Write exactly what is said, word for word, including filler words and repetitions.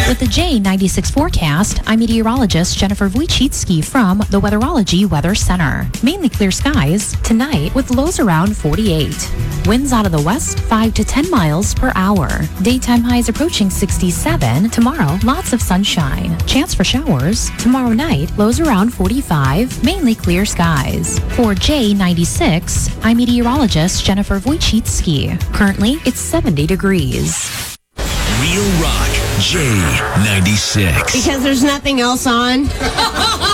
With the J ninety-six forecast, I'm meteorologist Jennifer Wojcicki from the Weatherology Weather Center. Mainly clear skies tonight with lows around forty-eight. Winds out of the west five to ten miles per hour. Daytime highs approaching sixty-seven. Tomorrow, lots of sunshine. Chance for showers. Tomorrow night, lows around forty-five. Mainly clear skies. For J ninety-six, I'm meteorologist Jennifer Wojcicki. Currently, it's seventy degrees. Real Rock J ninety-six. Because there's nothing else on.